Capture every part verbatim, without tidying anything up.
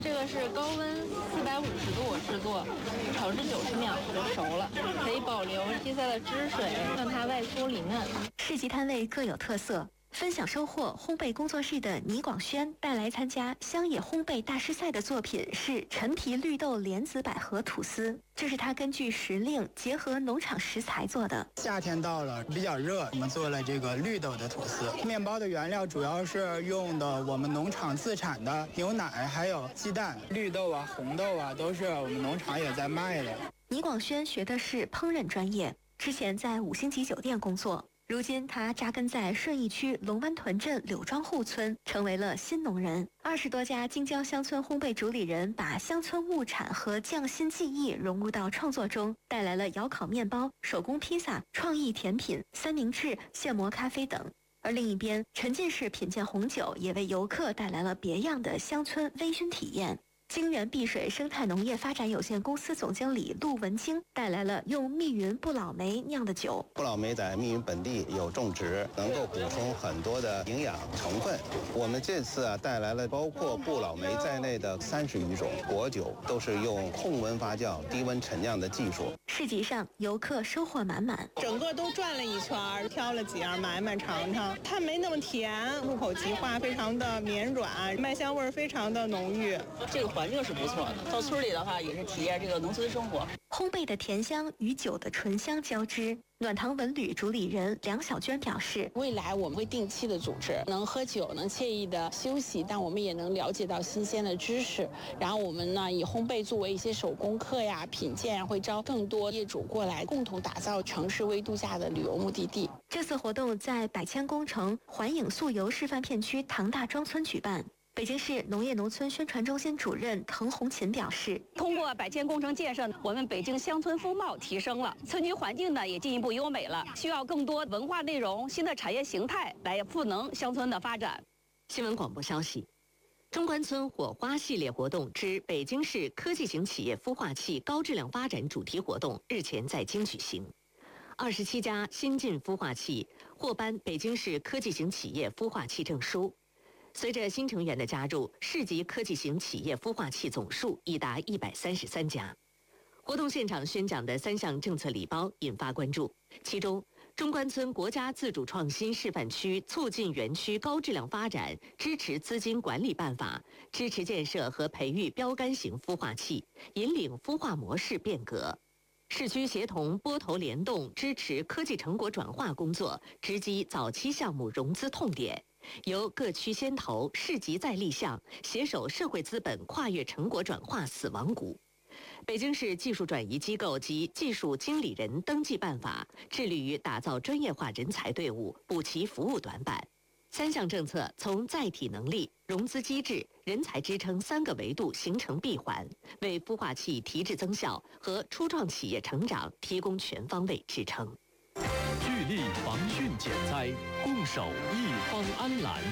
这个是高温四百五十度制作，炒至九十秒就熟了，可以保留鸡菜的汁水，让它外酥里嫩。 市集摊位各有特色。分享收获烘焙工作室的倪广轩带来参加乡野烘焙大师赛的作品是陈皮绿豆莲子百合吐司，这是他根据时令结合农场食材做的。 夏天到了，比较热，我们做了这个绿豆的吐司。面包的原料主要是用的我们农场自产的牛奶，还有鸡蛋。绿豆啊、红豆啊，都是我们农场也在卖的。 倪广轩学的是烹饪专业，之前在五星级酒店工作。如今，他扎根在顺义区龙湾屯镇柳庄户村，成为了新农人。二十多家京郊乡村烘焙主理人把乡村物产和匠心技艺融入到创作中，带来了窑烤面包、手工披萨、创意甜品、三明治、现磨咖啡等。而另一边，沉浸式品鉴红酒也为游客带来了别样的乡村微醺体验。京源碧水生态农业发展有限公司总经理陆文京带来了用密云不老梅酿的酒。 不老梅在密云本地有种植，能够补充很多的营养成分。我们这次啊带来了包括不老梅在内的三十余种果酒，都是用控温发酵、低温陈酿的技术。 市集上，游客收获满满， 整个都转了一圈，挑了几样买买尝尝。它没那么甜，入口即化，非常的绵软，麦香味非常的浓郁。 这个环境是不错的，到村里的话也是体验这个农村生活。 烘焙的甜香与酒的醇香交织。暖堂文旅主理人梁小娟表示， 未来我们会定期的组织，能喝酒，能惬意的休息，但我们也能了解到新鲜的知识。然后我们呢，以烘焙作为一些手工课呀、品鉴呀，会招更多业主过来，共同打造城市微度假的旅游目的地。 这次活动在百千工程环影素游示范片区唐大庄村举办。北京市农业农村宣传中心主任滕红琴表示， 通过百千工程建设，我们北京乡村风貌提升了，村居环境呢也进一步优美了，需要更多文化内容、新的产业形态来赋能乡村的发展。 新闻广播消息，中关村火花系列活动之北京市科技型企业孵化器高质量发展主题活动日前在京举行，二十七家新晋孵化器获颁北京市科技型企业孵化器证书。随着新成员的加入，市级科技型企业孵化器总数已达一百三十三家。活动现场宣讲的三项政策礼包引发关注，其中中关村国家自主创新示范区促进园区高质量发展支持资金管理办法支持建设和培育标杆型孵化器，引领孵化模式变革。市区协同拨头联动支持科技成果转化工作，直击早期项目融资痛点。由各区先头、市级再立项，携手社会资本跨越成果转化死亡谷。北京市技术转移机构及技术经理人登记办法致力于打造专业化人才队伍，补齐服务短板。三项政策从载体能力、融资机制、人才支撑三个维度形成闭环，为孵化器提质增效和初创企业成长提供全方位支撑。 聚力防汛减灾，共守一方安澜。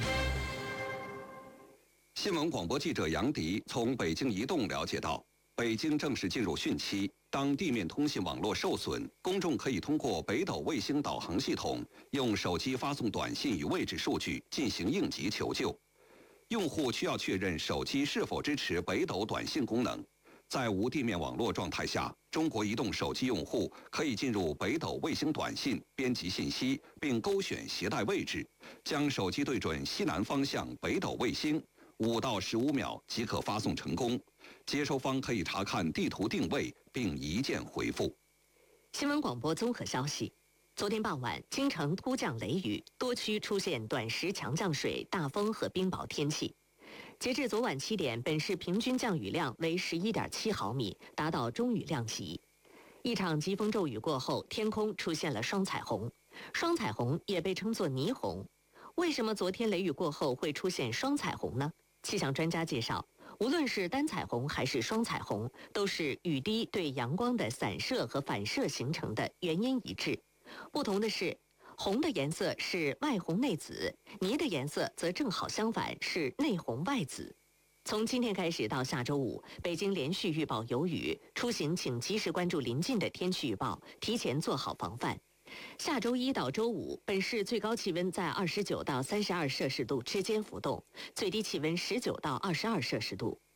新闻广播记者杨迪从北京移动了解到，北京正式进入汛期，当地面通信网络受损，公众可以通过北斗卫星导航系统，用手机发送短信与位置数据进行应急求救。用户需要确认手机是否支持北斗短信功能。在无地面网络状态下，中国移动手机用户可以进入北斗卫星短信，编辑信息，并勾选携带位置，将手机对准西南方向北斗卫星，五到十五秒即可发送成功。接收方可以查看地图定位，并一键回复。 新闻广播综合消息：昨天傍晚，京城突降雷雨，多区出现短时强降水、大风和冰雹天气。截至昨晚七点，本市平均降雨量为十一点七毫米，达到中雨量级。一场疾风骤雨过后，天空出现了双彩虹，双彩虹也被称作霓虹。为什么昨天雷雨过后会出现双彩虹呢？气象专家介绍，无论是单彩虹还是双彩虹，都是雨滴对阳光的散射和反射形成的，原因一致。不同的是，红的颜色是外红内紫，泥的颜色则正好相反，是内红外紫。从今天开始到下周五，北京连续预报有雨，出行请及时关注临近的天气预报，提前做好防范。下周一到周五，本市最高气温在二十九到三十二摄氏度之间浮动，最低气温十九到二十二摄氏度。